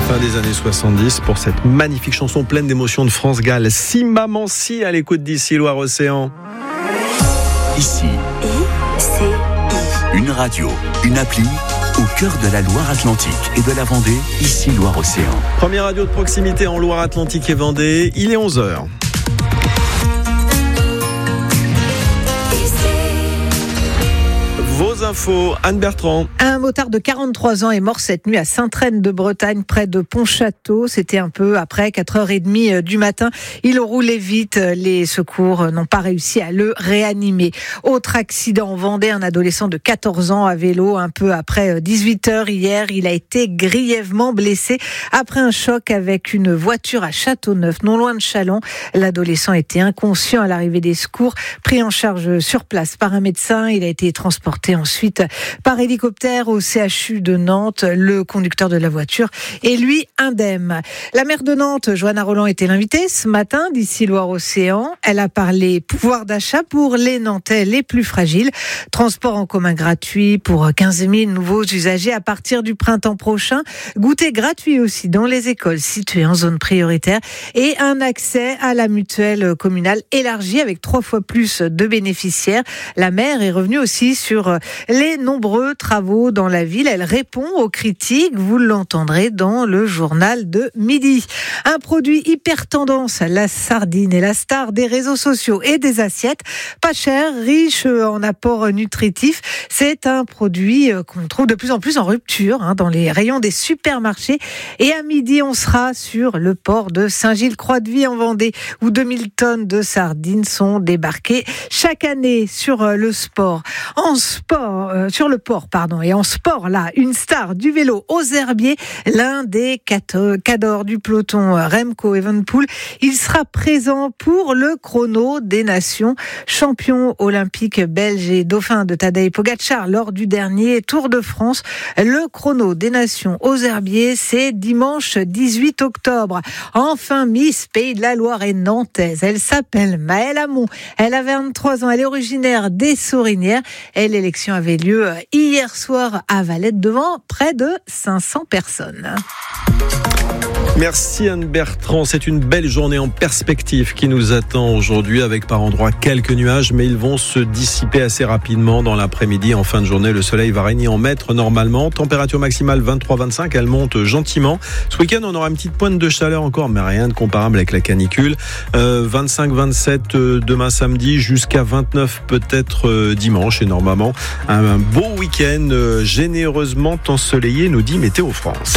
Fin des années 70 pour cette magnifique chanson pleine d'émotions de France Gall. Si maman si à l'écoute d'ici Loire-Océan. Ici, une radio, une appli au cœur de la Loire-Atlantique et de la Vendée, ici Loire-Océan. Première radio de proximité en Loire-Atlantique et Vendée, il est 11h. Vos infos, Anne Bertrand. Un motard de 43 ans est mort cette nuit à Sainte-Reine-de-Bretagne, près de Pontchâteau. C'était un peu après 4h30 du matin. Il roulait vite. Les secours n'ont pas réussi à le réanimer. Autre accident en Vendée, un adolescent de 14 ans à vélo, un peu après 18h hier. Il a été grièvement blessé après un choc avec une voiture à Châteauneuf, non loin de Châlons. L'adolescent était inconscient à l'arrivée des secours, pris en charge sur place par un médecin. Il a été transporté ensuite par hélicoptère au CHU de Nantes. Le conducteur de la voiture est lui indemne. La maire de Nantes, Johanna Rolland, était l'invitée ce matin d'ici Loire-Océan. Elle a parlé pouvoir d'achat pour les Nantais les plus fragiles. Transport en commun gratuit pour 15 000 nouveaux usagers à partir du printemps prochain. Goûter gratuit aussi dans les écoles situées en zone prioritaire et un accès à la mutuelle communale élargie avec 3 fois plus de bénéficiaires. La maire est revenue aussi sur les nombreux travaux dans la ville. Elle répond aux critiques. Vous l'entendrez dans le journal de midi. Un produit hyper tendance, la sardine est la star des réseaux sociaux et des assiettes. Pas cher, riche en apports nutritifs. C'est un produit qu'on trouve de plus en plus en rupture dans les rayons des supermarchés. Et à midi, on sera sur le port de Saint-Gilles-Croix-de-Vie en Vendée, où 2000 tonnes de sardines sont débarquées chaque année sur le sport. Sur le port, et en sport, là, une star du vélo aux herbiers, l'un des cadors du peloton Remco Evenepoel. Il sera présent pour le chrono des nations, champion olympique belge et dauphin de Tadej Pogačar lors du dernier Tour de France. Le chrono des nations aux herbiers, c'est dimanche 18 octobre. Enfin, Miss Pays de la Loire est nantaise. Elle s'appelle Maëlle Hamon. Elle a 23 ans. Elle est originaire des Sorinières. Et l'élection avait lieu hier soir à Valette devant près de 500 personnes. Merci Anne Bertrand, c'est une belle journée en perspective qui nous attend aujourd'hui avec par endroits quelques nuages, mais ils vont se dissiper assez rapidement dans l'après-midi. En fin de journée, le soleil va régner en maître normalement. Température maximale 23-25, elle monte gentiment. Ce week-end, on aura une petite pointe de chaleur encore, mais rien de comparable avec la canicule. 25-27 demain samedi, jusqu'à 29 peut-être dimanche. Et normalement, un beau week-end généreusement ensoleillé, nous dit Météo France.